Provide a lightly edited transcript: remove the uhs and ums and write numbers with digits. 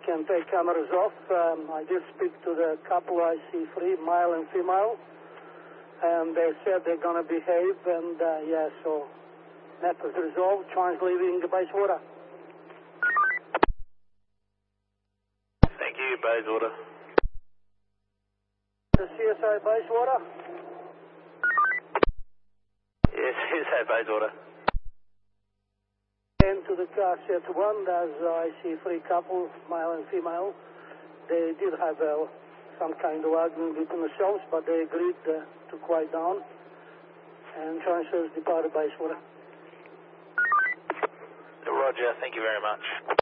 can take cameras off. I did speak to the couple I see free, male and female, and they said they're going to behave, and yeah, so matters resolved, leaving the base water. Thank you, base water. The CSA base water? Yes, CSA base water. And to the car set 1, as I see three couples, male and female. They did have some kind of argument between themselves, but they agreed to quiet down, and transfers departed base water. Roger, thank you very much.